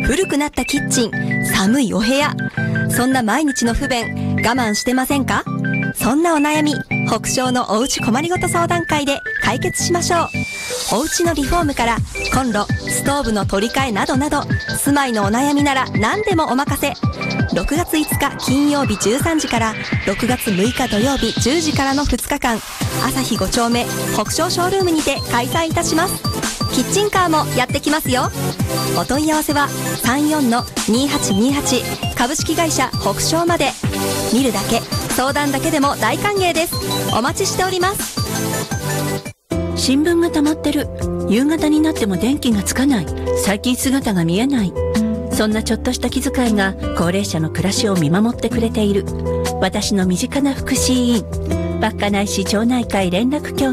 古くなったキッチン、寒いお部屋、そんな毎日の不便我慢してませんか？そんなお悩み、北昇のおうち困りごと相談会で解決しましょう。おうちのリフォームからコンロ、ストーブの取り替えなどなど、住まいのお悩みなら何でもお任せ。6月5日金曜日13時から6月6日土曜日10時からの2日間、朝日5丁目北昇ショールームにて開催いたします。キッチンカーもやってきますよ。お問い合わせは 34-2828 株式会社北昇まで。見るだけ、相談だけでも大歓迎です。お待ちしております。 新聞が溜まってる。夕方になっても電気がつかない。最近姿が見えない。そんなちょっとした気遣いが高齢者の暮らしを見守ってくれている。私の身近な福祉委員、稚内市町内会連絡協